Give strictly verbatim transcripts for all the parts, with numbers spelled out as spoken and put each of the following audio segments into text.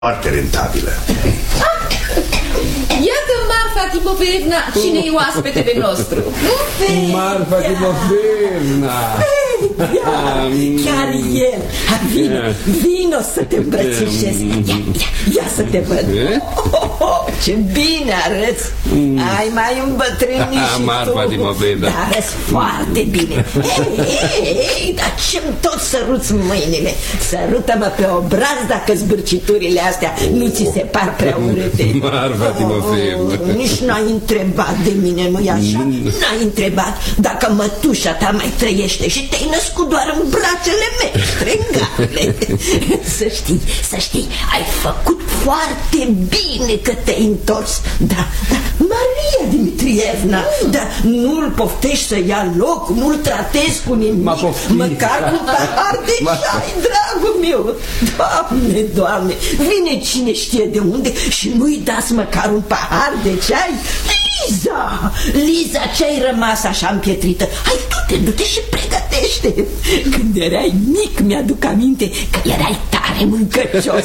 foarte rentabilă. Iată Marfa Timofeevna, cine-i oaspetele nostru? Marfa Timofeevna! Chiar el. Vino, vino să te îmbrățișez. Ia, ia, ia să te văd. Oh, oh, ce bine arăți. Ai mai îmbătrânit și tu. Marfa Timofeevna. Dar arăți foarte bine. Ei, ei, dar ce-mi tot săruți mâinile. Sărută-mă pe obraz dacă zbârciturile astea nu ți se par prea urâte. Marfa Timofeevna. Oh, nici n-ai întrebat de mine, nu-i așa? N-ai întrebat dacă mătușa ta mai trăiește și te-ai născut doar în brațele mele, strengale. Să știi, să știi, ai făcut foarte bine că te-ai întors. Da, da, Maria Dimitrievna, da, nu-l poftești să ia loc, nu-l tratezi cu nimic, măcar cu pahar de ceai, dragul meu. Doamne, Doamne, vine cine știe de unde și nu-i dați măcar un pahar de ceai? Liza, Liza, ce-ai rămas așa împietrită? Hai, du-te, du-te și pregătește. Când erai mic, mi-aduc aminte că erai tare mâncăcios.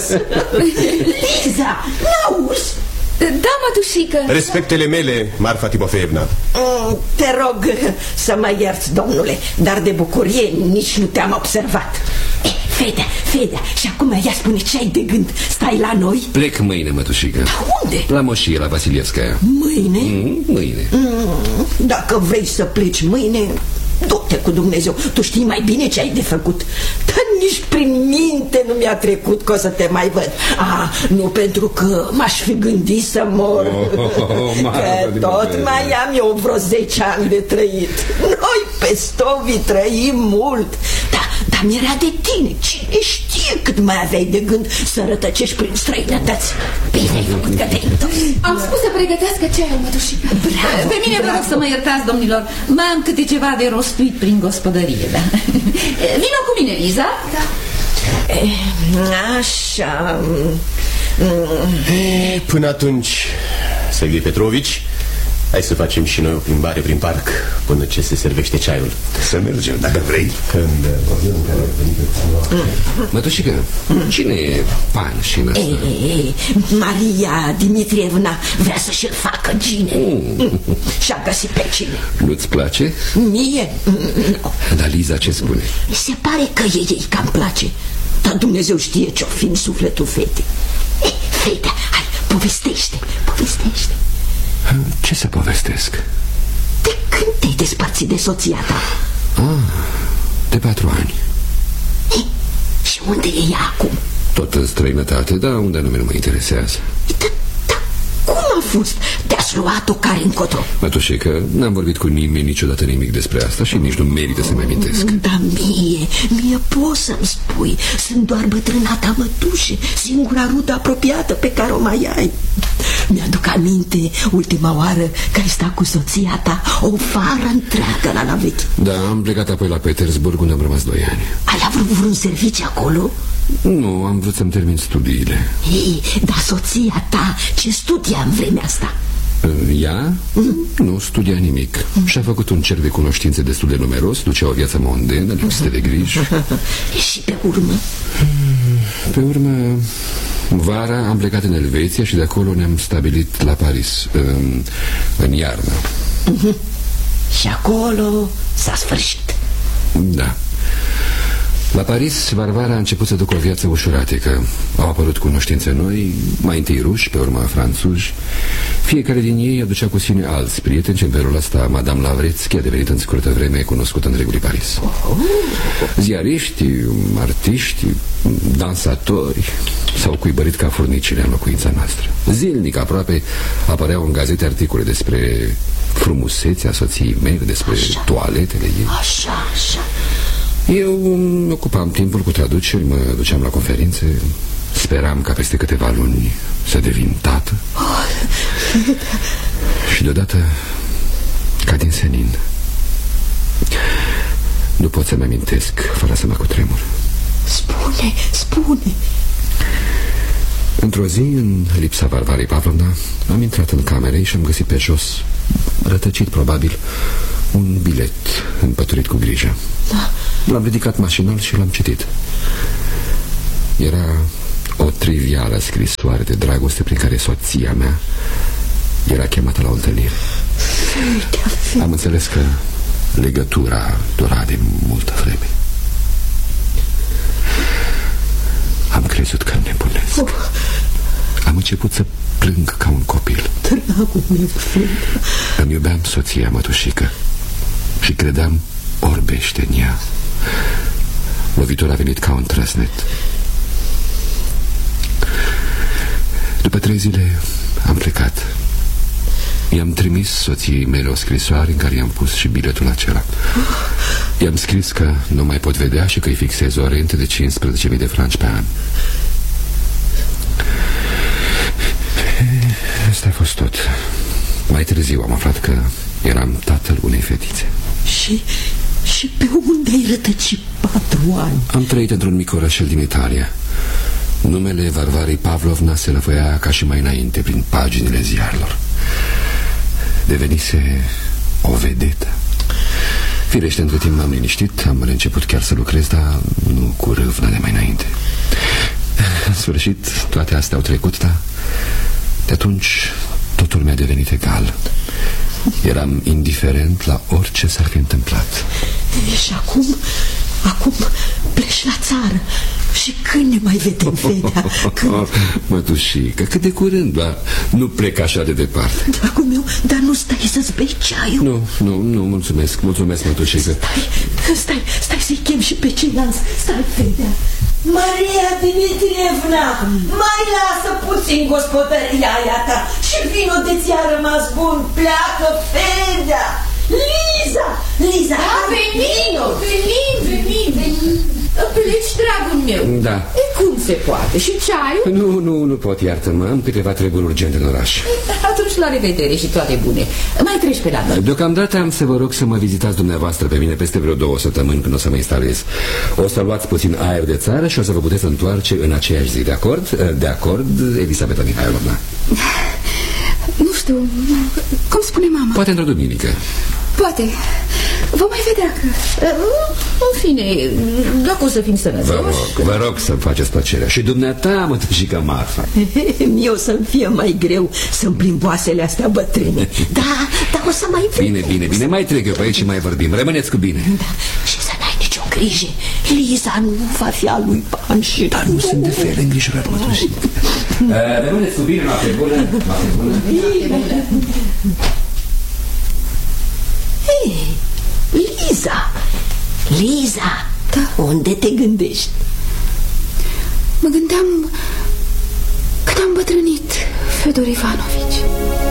Liza, n-auzi? Da, mătușică. Respectele mele, Marfa Timofeevna. mm, Te rog să mă ierți, domnule, dar de bucurie nici nu te-am observat. eh, Fedea, Fedea, și acum ea spune ce ai de gând. Stai la noi? Plec mâine, mătușică. Unde? La moșie, la Vasilievskaya. Mâine? Mm, mâine. mm, Dacă vrei să pleci mâine, du-te cu Dumnezeu, tu știi mai bine ce ai de făcut. Dar nici prin minte nu mi-a trecut că o să te mai văd. Ah, nu pentru că m-aș fi gândit să mor, oh, oh, oh, că tot mai am eu vreo zece ani de trăit. Noi pe Stovi trăim mult. Da, dar mi-era de tine. Cine știe cât mai aveai de gând să rătăcești prin străinătăți. Bine ai făcut că te-ai întors. Am spus să pregătească ceaiul, mătușică. Bravo, Pe mine vă rog să mă iertați, domnilor. Mai am câte ceva de rostuit prin gospodărie, da? Vino cu mine, Liza. Da. Așa. E, până atunci, Serghei Petrovici, hai să facem și noi o plimbare prin parc până ce se servește ceaiul. Să mergem, dacă vrei. Când... Mătușică, cine e Panșin ăsta? Ei, Maria Dimitrievna vrea să-și-l facă gine. mm. Și-a găsit pe cine. Nu-ți place? Mie? Nu. Dar Liza ce spune? Mi se pare că ei cam place. Dar Dumnezeu știe ce-o fi în sufletul fetei. Ei, fete, hai, povestește, povestește. Ce să povestesc? De când te-ai despărțit de soția ta? Ah, de patru ani. Ei, și unde e ea acum? Tot în străinătate, dar unde anume nu mă interesează. Da, da, cum a fost? Te-ați luat-o care încotro? Mătușică, n-am vorbit cu nimeni niciodată nimic despre asta și nici nu merită să-mi amintesc. Dar mie, mie poți să-mi spui. Sunt doar bătrâna ta mătușe, singura rudă apropiată pe care o mai ai. Mi-aduc aminte ultima oară că ai stat cu soția ta o vară întreagă la Navechi. Da, am plecat apoi la Petersburg, unde am rămas doi ani. Ai avut vreun serviciu acolo? Nu, am vrut să-mi termin studiile. Ei, dar soția ta ce studia în vremea asta? Ea? Mm. Nu studia nimic. mm. Și-a făcut un cerc de cunoștințe destul de numeros, ducea o viață mondenă, lipsită de griji. Și pe urmă? Pe urmă, vara am plecat în Elveția și de acolo ne-am stabilit la Paris, în, în iarnă. mm-hmm. Și acolo s-a sfârșit. Da. La Paris, Varvara a început să ducă o viață ușuratică. Au apărut cunoștințe noi, mai întâi ruși, pe urmă franțuzi. Fiecare din ei aducea cu sine alți prieteni și în felul ăsta Madame Lavrețchi a devenit în scurtă vreme cunoscută în întregul Paris. Ziariști, artiști, dansatori s-au cuibărit ca furnicile în locuința noastră. Zilnic aproape apăreau în gazete articole despre frumusețea soției mele, despre așa. Toaletele ei. Așa, așa. Eu îmi ocupam timpul cu traduceri, mă duceam la conferințe, speram ca peste câteva luni să devin tată. Oh. Și deodată, ca din senin, nu pot să-mi amintesc fără să mă cutremur. Spune, spune. Într-o zi, în lipsa Varvarei Pavlovna, am intrat în camerei și am găsit pe jos, rătăcit probabil, un bilet împăturit cu grijă. Da. L-am ridicat mașinal și l-am citit. Era o trivială scrisoare de dragoste prin care soția mea era chemată la o întâlnire. Am înțeles că legătura dura de multă vreme. Am crezut că nebunesc. Oh. Am început să plâng ca un copil. Dragul meu, îmi iubeam soția mătușică și credeam orbește în ea. Lovitura a venit ca un trăsnet. După trei zile am plecat. I-am trimis soției mele o scrisoare în care i-am pus și biletul acela. I-am scris că nu mai pot vedea și că îi fixez o rentă de cincisprezece mii de franci pe an. Asta a fost tot. Mai târziu am aflat că eram tatăl unei fetițe. Și, și pe unde ai rătăcit patru ani? Am trăit într-un mic orășel din Italia. Numele Varvarei Pavlovna se lăfăia ca și mai înainte prin paginile ziarelor. Devenise o vedetă. Firește, între timp m-am liniștit, am început chiar să lucrez, dar nu cu râvnă de mai înainte. În sfârșit, toate astea au trecut, dar de atunci totul mi-a devenit egal. Eram indiferent la orice s-ar fi întâmplat. E, și acum, acum pleci la țară. Și când ne mai vedem, Fedea? Când... Mătușică, cât de curând, doar nu plec așa de departe. Dragul meu, dar nu stai să-ți bei ceaiul? Nu, nu, nu, mulțumesc, mulțumesc, mătușică. Stai, stai, stai să-i chem și pe ceilalți. Stai, Fedea. Maria Dimitrievna, mai lasă puțin gospodăria aia ta și vinul de ți-a rămas bun. Pleacă, Fedea. Liza, Liza, da, venim, venim, venim, venim. Pleci, dragul meu. Da. E, cum se poate? Și ceaiul? Nu, nu, nu pot, iartă-mă. Am câteva treburi urgente în oraș. Atunci la revedere și toate bune. Mai treci pe la noi. Deocamdată am să vă rog să mă vizitați dumneavoastră pe mine peste vreo două săptămâni când o să mă instalez. O să luați puțin aer de țară și o să vă puteți întoarce în aceeași zi. De acord? De acord, Elisabeta Mihailovna? Nu știu, cum spune mama? Poate într-o duminică. Poate. Vom mai vedea că... În fine, dacă o să fim sănătoși... Vă rog, vă rog să-mi faceți plăcerea. Și dumneata, mătușică Marfa. Mie o să-mi fie mai greu să-mi plimb oasele astea bătrâne. Da, dar o să mai vedem. Bine, bine, bine, mai trec eu pe aici și mai vorbim. Rămâneți cu bine. Da, și să n-ai nicio grijă. Liza nu va fi a lui Panșir. Dar nu sunt de fel îngrijorat, mătușică. Rămâneți cu bine, noapte bună. Noapte bună. Bine. Hei, Liza, Liza, da. Unde te gândești? Mă gândeam cât am bătrânit, Fedor Ivanovici.